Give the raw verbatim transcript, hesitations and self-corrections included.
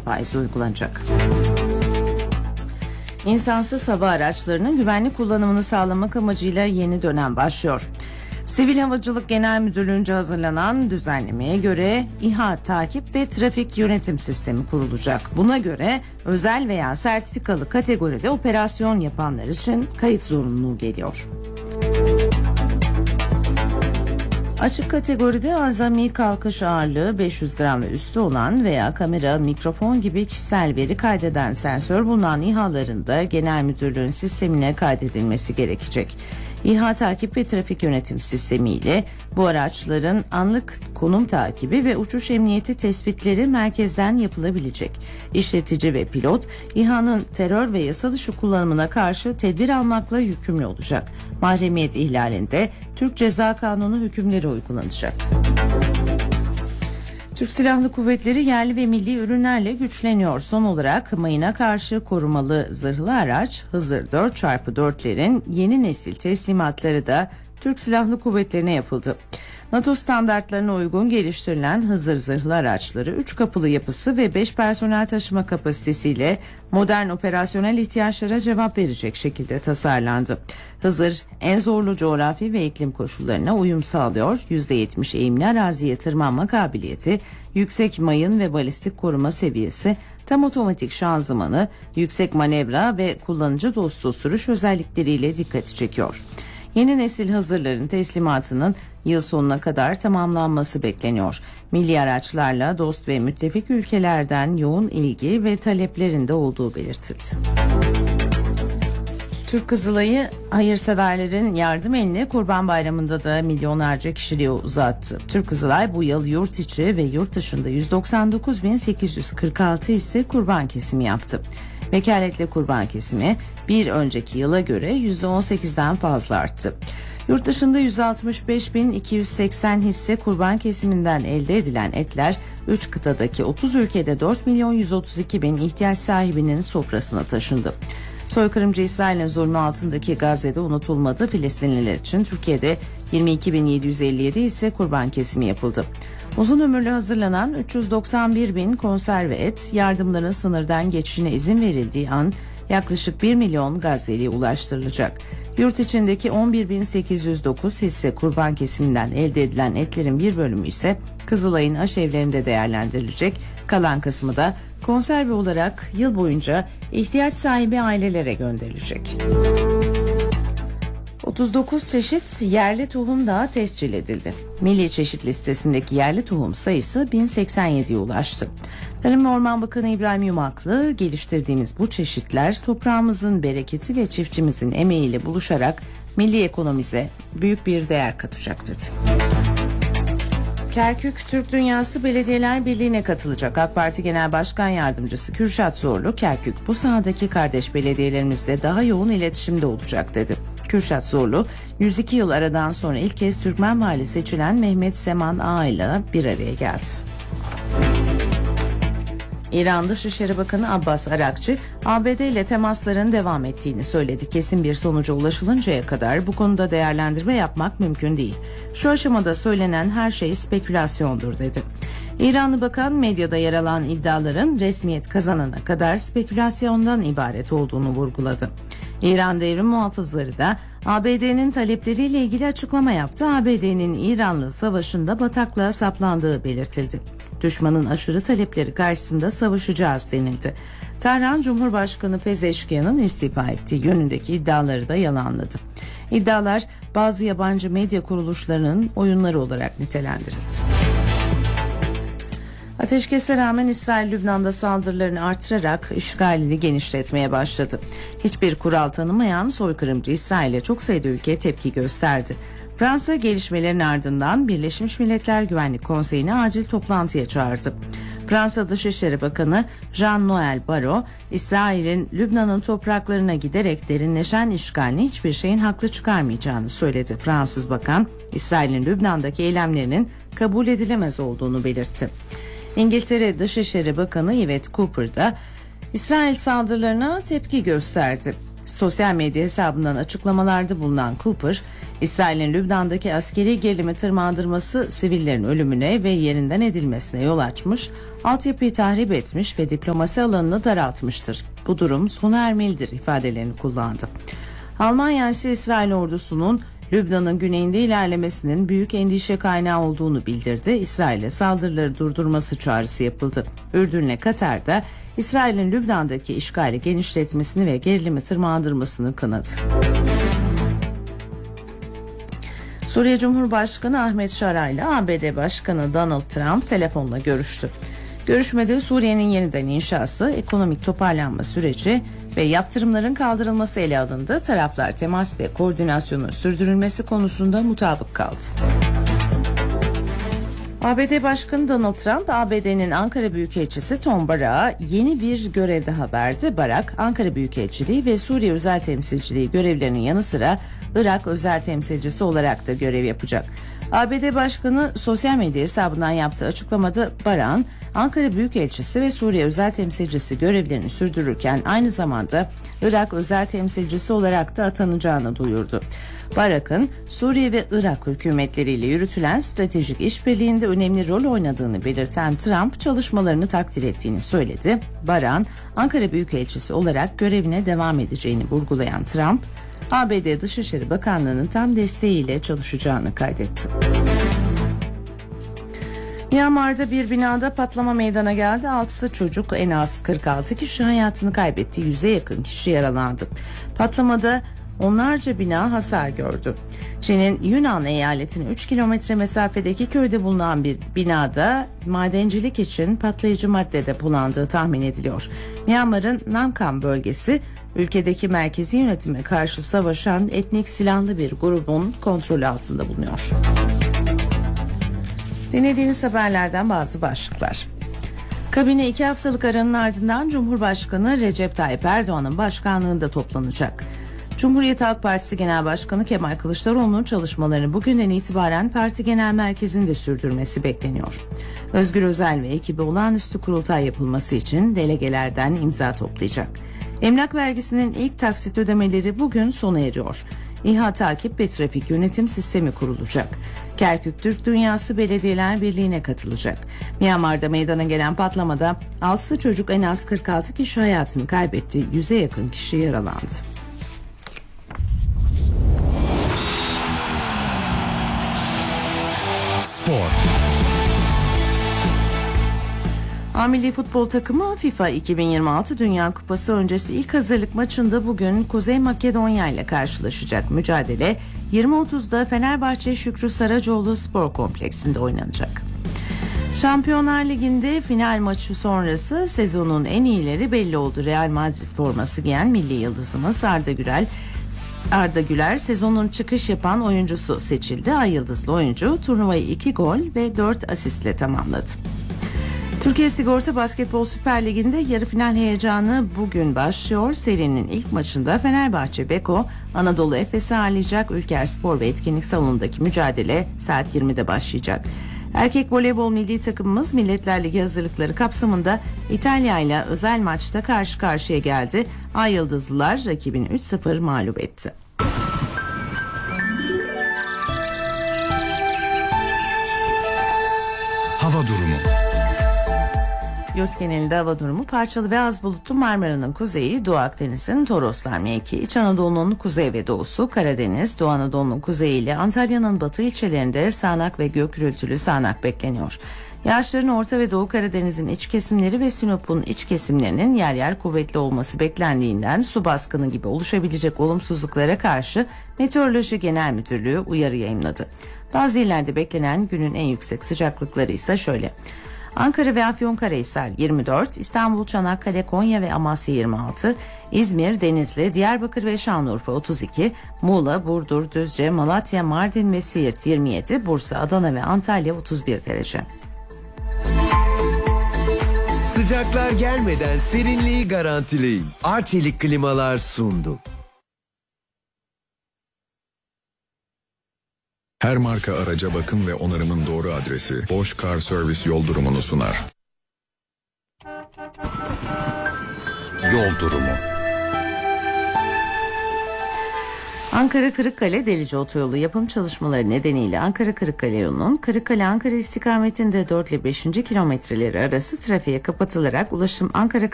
faizi uygulanacak. İnsansız hava araçlarının güvenli kullanımını sağlamak amacıyla yeni dönem başlıyor. Sivil Havacılık Genel Müdürlüğü'nce hazırlanan düzenlemeye göre İHA takip ve trafik yönetim sistemi kurulacak. Buna göre özel veya sertifikalı kategoride operasyon yapanlar için kayıt zorunluluğu geliyor. Açık kategoride azami kalkış ağırlığı beş yüz gram ve üstü olan veya kamera, mikrofon gibi kişisel veri kaydeden sensör bulunan İHA'ların da genel müdürlüğün sistemine kaydedilmesi gerekecek. İHA takip ve trafik yönetim sistemi ile bu araçların anlık konum takibi ve uçuş emniyeti tespitleri merkezden yapılabilecek. İşletici ve pilot İHA'nın terör ve yasa dışı kullanımına karşı tedbir almakla yükümlü olacak. Mahremiyet ihlalinde Türk Ceza Kanunu hükümleri uygulanacak. Türk Silahlı Kuvvetleri yerli ve milli ürünlerle güçleniyor. Son olarak mayına karşı korumalı zırhlı araç Hızır dört çarpı dörtlerin yeni nesil teslimatları da Türk Silahlı Kuvvetleri'ne yapıldı. NATO standartlarına uygun geliştirilen Hızır zırhlı araçları üç kapılı yapısı ve beş personel taşıma kapasitesiyle modern operasyonel ihtiyaçlara cevap verecek şekilde tasarlandı. Hızır en zorlu coğrafi ve iklim koşullarına uyum sağlıyor. yüzde yetmiş eğimli araziye tırmanma kabiliyeti, yüksek mayın ve balistik koruma seviyesi, tam otomatik şanzımanı, yüksek manevra ve kullanıcı dostu sürüş özellikleriyle dikkati çekiyor. Yeni nesil Hızırların teslimatının yıl sonuna kadar tamamlanması bekleniyor. Milli araçlarla dost ve müttefik ülkelerden yoğun ilgi ve taleplerinde olduğu belirtildi. Türk Kızılay'ı hayırseverlerin yardım elini Kurban Bayramı'nda da milyonlarca kişiliğe uzattı. Türk Kızılay bu yıl yurt içi ve yurt dışında yüz doksan dokuz bin sekiz yüz kırk altı hisse kurban kesimi yaptı. Vekaletle kurban kesimi bir önceki yıla göre yüzde on sekizden fazla arttı. Yurt dışında yüz altmış beş bin iki yüz seksen hisse kurban kesiminden elde edilen etler üç kıtadaki otuz ülkede dört milyon yüz otuz iki bin ihtiyaç sahibinin sofrasına taşındı. Soykırımcı İsrail'in zulmü altındaki Gazze'de unutulmadı. Filistinliler için Türkiye'de yirmi iki bin yedi yüz elli yedi ise kurban kesimi yapıldı. Uzun ömürlü hazırlanan üç yüz doksan bir bin konserve et, yardımların sınırdan geçişine izin verildiği an yaklaşık bir milyon Gazze'liye ulaştırılacak. Yurt içindeki on bir bin sekiz yüz dokuz hisse kurban kesiminden elde edilen etlerin bir bölümü ise Kızılay'ın aşevlerinde değerlendirilecek. Kalan kısmı da konserve olarak yıl boyunca ihtiyaç sahibi ailelere gönderilecek. otuz dokuz çeşit yerli tohum daha tescil edildi. Milli Çeşit Listesi'ndeki yerli tohum sayısı bin seksen yediye ulaştı. Tarım ve Orman Bakanı İbrahim Yumaklı, geliştirdiğimiz bu çeşitler toprağımızın bereketi ve çiftçimizin emeğiyle buluşarak milli ekonomize büyük bir değer katacak dedi. Kerkük Türk Dünyası Belediyeler Birliği'ne katılacak. AK Parti Genel Başkan Yardımcısı Kürşat Zorlu, Kerkük bu sahadaki kardeş belediyelerimizle daha yoğun iletişimde olacak dedi. Kürşat Zorlu, yüz iki yıl aradan sonra ilk kez Türkmen Vali seçilen Mehmet Seman Ağa ile bir araya geldi. İran Dışişleri Bakanı Abbas Arakçı, A B D ile temasların devam ettiğini söyledi. Kesin bir sonuca ulaşılıncaya kadar bu konuda değerlendirme yapmak mümkün değil. Şu aşamada söylenen her şey spekülasyondur dedi. İranlı bakan medyada yer alan iddiaların resmiyet kazanana kadar spekülasyondan ibaret olduğunu vurguladı. İran Devrim Muhafızları da A B D'nin talepleriyle ilgili açıklama yaptı. A B D'nin İran'la savaşında bataklığa saplandığı belirtildi. Düşmanın aşırı talepleri karşısında savaşacağız denildi. Tahran Cumhurbaşkanı Pezeşkiyan'ın istifa ettiği yönündeki iddiaları da yalanladı. İddialar bazı yabancı medya kuruluşlarının oyunları olarak nitelendirildi. Ateşkese rağmen İsrail Lübnan'da saldırılarını artırarak işgalini genişletmeye başladı. Hiçbir kural tanımayan soykırımcı İsrail'e çok sayıda ülke tepki gösterdi. Fransa gelişmelerin ardından Birleşmiş Milletler Güvenlik Konseyi'ni acil toplantıya çağırdı. Fransa Dışişleri Bakanı Jean-Noël Barrot, İsrail'in Lübnan'ın topraklarına giderek derinleşen işgalini hiçbir şeyin haklı çıkarmayacağını söyledi. Fransız bakan, İsrail'in Lübnan'daki eylemlerinin kabul edilemez olduğunu belirtti. İngiltere Dışişleri Bakanı Yvette Cooper da İsrail saldırılarına tepki gösterdi. Sosyal medya hesabından açıklamalarda bulunan Cooper, İsrail'in Lübnan'daki askeri gerilimi tırmandırması sivillerin ölümüne ve yerinden edilmesine yol açmış, altyapıyı tahrip etmiş ve diplomasi alanını daraltmıştır. Bu durum sona ermelidir ifadelerini kullandı. Almanya ise İsrail ordusunun Lübnan'ın güneyinde ilerlemesinin büyük endişe kaynağı olduğunu bildirdi. İsrail'e saldırıları durdurması çağrısı yapıldı. Ürdün'le Katar'da İsrail'in Lübnan'daki işgali genişletmesini ve gerilimi tırmandırmasını kınadı. Suriye Cumhurbaşkanı Ahmet Şara ile A B D Başkanı Donald Trump telefonla görüştü. Görüşmede Suriye'nin yeniden inşası, ekonomik toparlanma süreci ve yaptırımların kaldırılması ele alındı. Taraflar temas ve koordinasyonun sürdürülmesi konusunda mutabık kaldı. A B D Başkanı Donald Trump, A B D'nin Ankara Büyükelçisi Tom Barak'a yeni bir görev daha verdi. Barak, Ankara Büyükelçiliği ve Suriye Özel Temsilciliği görevlerinin yanı sıra Irak Özel Temsilcisi olarak da görev yapacak. A B D Başkanı sosyal medya hesabından yaptığı açıklamada Barak'ın Ankara Büyükelçisi ve Suriye Özel Temsilcisi görevlerini sürdürürken aynı zamanda Irak Özel Temsilcisi olarak da atanacağını duyurdu. Barak'ın Suriye ve Irak hükümetleriyle yürütülen stratejik işbirliğinde önemli rol oynadığını belirten Trump çalışmalarını takdir ettiğini söyledi. Barak'ın Ankara Büyükelçisi olarak görevine devam edeceğini vurgulayan Trump, A B D Dışişleri Bakanlığı'nın tam desteğiyle çalışacağını kaydetti. Myanmar'da bir binada patlama meydana geldi. altısı çocuk, en az kırk altı kişi hayatını kaybetti. yüze yakın kişi yaralandı. Patlamada onlarca bina hasar gördü. Çin'in Yunan eyaletine üç kilometre mesafedeki köyde bulunan bir binada madencilik için patlayıcı madde depolandığı tahmin ediliyor. Myanmar'ın Namkham bölgesi ülkedeki merkezi yönetime karşı savaşan etnik silahlı bir grubun kontrolü altında bulunuyor. Dinlediğiniz haberlerden bazı başlıklar. Kabine iki haftalık aranın ardından Cumhurbaşkanı Recep Tayyip Erdoğan'ın başkanlığında toplanacak. Cumhuriyet Halk Partisi Genel Başkanı Kemal Kılıçdaroğlu'nun çalışmalarını bugünden itibaren parti genel merkezinde sürdürmesi bekleniyor. Özgür Özel ve ekibi olağanüstü kurultay yapılması için delegelerden imza toplayacak. Emlak vergisinin ilk taksit ödemeleri bugün sona eriyor. İHA takip ve trafik yönetim sistemi kurulacak. Kerkük Türk Dünyası Belediyeler Birliği'ne katılacak. Myanmar'da meydana gelen patlamada altısı çocuk, en az kırk altı kişi hayatını kaybetti. yüze yakın kişi yaralandı. Spor. A Milli Futbol takımı FIFA iki bin yirmi altı Dünya Kupası öncesi ilk hazırlık maçında bugün Kuzey Makedonya ile karşılaşacak. Mücadele yirmi otuzda Fenerbahçe Şükrü Saracoğlu Spor Kompleksinde oynanacak. Şampiyonlar Ligi'nde final maçı sonrası sezonun en iyileri belli oldu. Real Madrid forması giyen milli yıldızımız Arda Güler Arda Güler sezonun çıkış yapan oyuncusu seçildi. Ay yıldızlı oyuncu turnuvayı iki gol ve dört asistle tamamladı. Türkiye Sigorta Basketbol Süper Ligi'nde yarı final heyecanı bugün başlıyor. Serinin ilk maçında Fenerbahçe Beko Anadolu Efes'i ağırlayacak. Ülker Spor ve Etkinlik Salonu'ndaki mücadele saat yirmide başlayacak. Erkek voleybol milli takımımız Milletler Ligi hazırlıkları kapsamında İtalya ile özel maçta karşı karşıya geldi. Ay Yıldızlılar rakibini üç sıfır mağlup etti. Hava durumu. Yurt genelinde hava durumu parçalı ve az bulutlu. Marmara'nın kuzeyi, Doğu Akdeniz'in Toroslar mevki, İç Anadolu'nun kuzey ve doğusu, Karadeniz, Doğu Anadolu'nun kuzeyi ile Antalya'nın batı ilçelerinde sağanak ve gök gürültülü sağanak bekleniyor. Yağışların Orta ve Doğu Karadeniz'in iç kesimleri ve Sinop'un iç kesimlerinin yer yer kuvvetli olması beklendiğinden su baskını gibi oluşabilecek olumsuzluklara karşı Meteoroloji Genel Müdürlüğü uyarı yayımladı. Bazı illerde beklenen günün en yüksek sıcaklıkları ise şöyle: Ankara ve Afyonkarahisar yirmi dört, İstanbul, Çanakkale, Konya ve Amasya yirmi altı, İzmir, Denizli, Diyarbakır ve Şanlıurfa otuz iki, Muğla, Burdur, Düzce, Malatya, Mardin ve Siirt yirmi yedi, Bursa, Adana ve Antalya otuz bir derece. Sıcaklar gelmeden serinliği garantileyin. Arçelik klimalar sundu. Her marka araca bakım ve onarımın doğru adresi Bosch Car Service yol durumunu sunar. Yol durumu. Ankara-Kırıkkale Delice Otoyolu yapım çalışmaları nedeniyle Ankara-Kırıkkale yolunun Kırıkkale-Ankara istikametinde dört ile beşinci kilometreleri arası trafiğe kapatılarak ulaşım Ankara